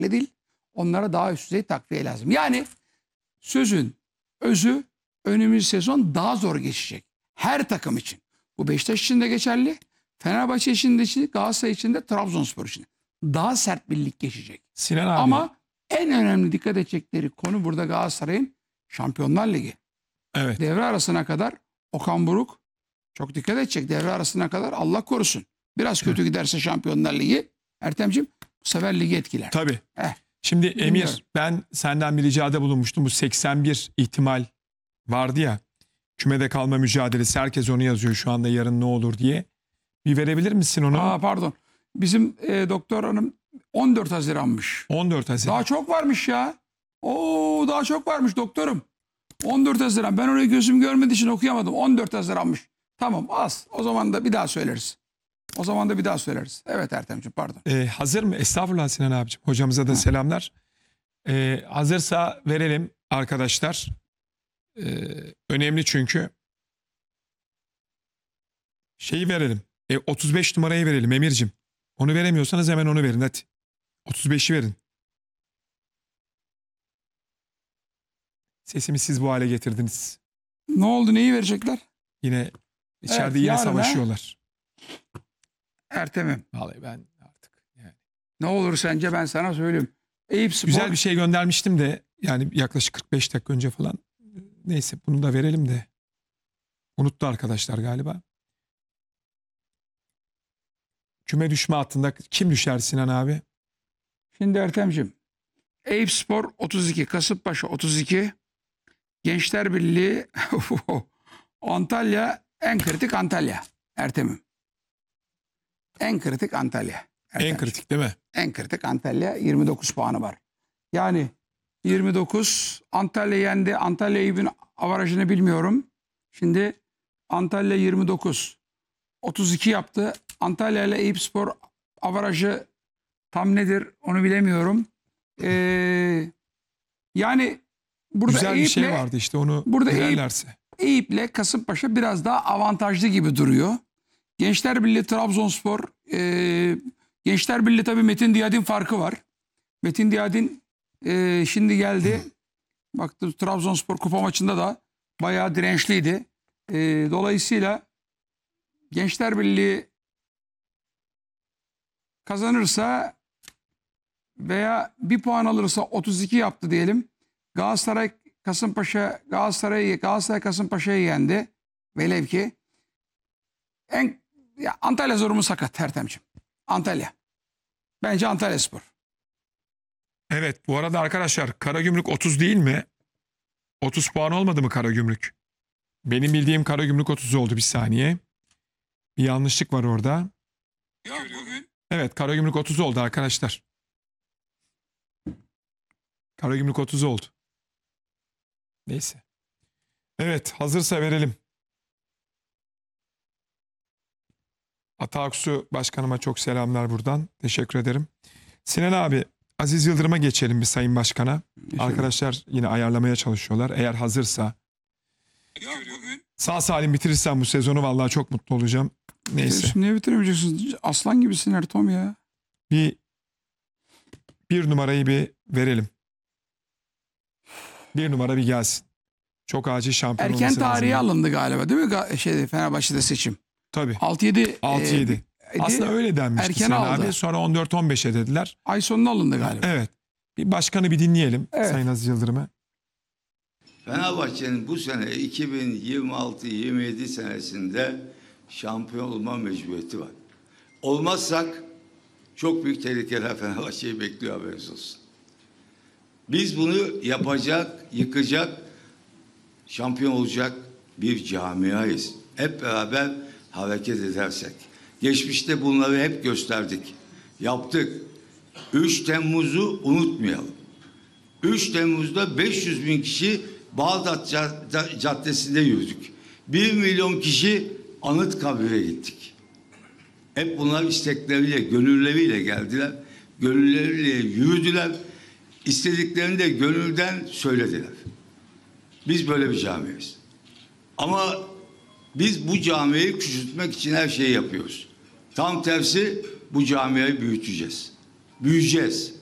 değil. Onlara daha üst düzey takviye lazım. Yani sözün özü önümüzdeki sezon daha zor geçecek. Her takım için. Bu Beşiktaş için de geçerli. Fenerbahçe için de, Galatasaray için de, Trabzonspor için de. Daha sert bir lig geçecek. Sinan abi. Ama en önemli dikkat edecekleri konu burada Galatasaray'ın Şampiyonlar Ligi. Evet. Devre arasına kadar Okan Buruk çok dikkat edecek. Devre arasına kadar Allah korusun. Biraz kötü giderse Şampiyonlar Ligi, Ertem'ciğim, bu sefer ligi etkiler. Tabii. Eh, Şimdi bilmiyorum. Emir, ben senden bir ricada bulunmuştum. Bu 81 ihtimal vardı ya. Kümede kalma mücadelesi. Herkes onu yazıyor şu anda, yarın ne olur diye. Bir verebilir misin onu? Pardon. Bizim doktor hanım 14 Haziran'mış. 14 Haziran. Daha çok varmış ya. Daha çok varmış doktorum. 14 Haziran. Ben orayı gözüm görmediği için okuyamadım. 14 Haziran'mış. Tamam, az. O zaman da bir daha söyleriz. Evet Ertem'ciğim, pardon. Hazır mı? Estağfurullah Sinan abicim. Hocamıza da selamlar. Hazırsa verelim arkadaşlar. Önemli çünkü. Şeyi verelim. 35 numarayı verelim Emir'cim. Onu veremiyorsanız hemen onu verin hadi. 35'i verin. Sesimi siz bu hale getirdiniz. Ne oldu? Neyi verecekler? Yine içeride Evet, yine yarın savaşıyorlar. Ertem'im. Vallahi ben artık yani. Ne olur sence, ben sana söyleyeyim. Eyüp Spor. Güzel bir şey göndermiştim de yani yaklaşık 45 dakika önce falan. Neyse bunu da verelim de. Unuttu arkadaşlar galiba. Küme düşme hattında kim düşer Sinan abi? Şimdi Ertem'ciğim. Eyüp Spor 32, Kasımpaşa 32, Gençler Birliği Antalya, en kritik Antalya Ertem'im. En kritik Antalya. En kritik değil mi? En kritik Antalya, 29 puanı var. Yani 29, Antalya yendi. Antalya Eyüp'ün avarajını bilmiyorum. Şimdi Antalya 29. 32 yaptı. Antalya ile Eyüpspor avarajı tam nedir onu bilemiyorum. Yani burada Güzel bir şey vardı işte, onu burada verirlerse. Eyüp'le Kasımpaşa biraz daha avantajlı gibi duruyor. Gençler Birliği Trabzonspor, Gençler Birliği tabii Metin Diyadin farkı var. Metin Diyadin şimdi geldi. Baktı Trabzonspor kupa maçında da bayağı dirençliydi. Dolayısıyla Gençler Birliği kazanırsa veya bir puan alırsa 32 yaptı diyelim. Galatasaray Kasımpaşa'yı yendi. Velev ki Antalya zorumu sakat Ertem'ciğim. Antalya. Bence Antalyaspor. Evet, bu arada arkadaşlar Karagümrük 30 değil mi? 30 puan olmadı mı Karagümrük? Benim bildiğim Karagümrük 30 oldu, bir saniye. Bir yanlışlık var orada. Yok bugün. Evet, Karagümrük 30 oldu arkadaşlar. Karagümrük 30 oldu. Neyse. Evet, hazırsa verelim. Ataaksu Başkanıma çok selamlar buradan. Teşekkür ederim. Sinan abi, Aziz Yıldırım'a geçelim bir Sayın Başkan'a. Arkadaşlar yine ayarlamaya çalışıyorlar. Eğer hazırsa. Yok bugün. Sağ salim bitirirsem bu sezonu vallahi çok mutlu olacağım. Neyse. Niye bitiremeyeceksin? Aslan gibisin Ertom ya. Bir numarayı bir verelim. Bir numara bir gelsin. Çok acil şampiyon olması Erken lazım. tarihe alındı galiba değil mi? Fenerbahçe'de seçim. Tabii. 6-7. 6-7. Aslında öyle denmişti erken Sinan aldı. abi. Sonra 14-15'e dediler. Ay sonunda alındı galiba. Evet. Bir başkanı bir dinleyelim. Evet. Sayın Aziz Yıldırım'ı. Fenerbahçe'nin bu sene 2026-27 senesinde şampiyon olma mecburiyeti var. Olmazsak çok büyük tehlikeler Fenerbahçe'yi bekliyor, haberiniz olsun. Biz bunu yapacak, yıkacak, şampiyon olacak bir camiayız. Hep beraber hareket edersek. Geçmişte bunları hep gösterdik. Yaptık. 3 Temmuz'u unutmayalım. 3 Temmuz'da 500 bin kişi Bağdat Caddesi'nde yürüdük. 1 milyon kişi Anıtkabir'e gittik. Hep bunlar istekleriyle, gönülleriyle geldiler. Gönülleriyle yürüdüler. İstediklerini de gönülden söylediler. Biz böyle bir camiyiz. Ama biz bu camiyi küçültmek için her şeyi yapıyoruz. Tam tersi, bu camiyi büyüteceğiz. Büyüyeceğiz.